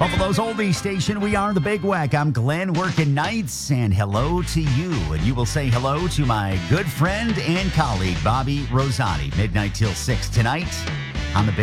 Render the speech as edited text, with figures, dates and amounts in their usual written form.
Buffalo's oldie station. We are the Big Wack. I'm Glenn working nights, and hello to you. And you will say hello to my good friend and colleague, Bobby Rosati. Midnight till 6 tonight on the Big